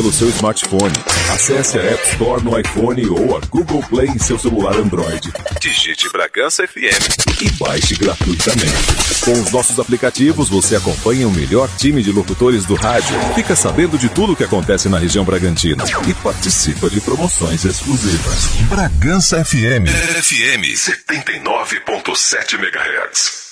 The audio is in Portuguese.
pelo seu smartphone. Acesse a App Store no iPhone ou a Google Play em seu celular Android. Digite Bragança FM e baixe gratuitamente. Com os nossos aplicativos, você acompanha o melhor time de locutores do rádio, fica sabendo de tudo o que acontece na região Bragantina e participa de promoções exclusivas. Bragança FM. FM 79.7 MHz.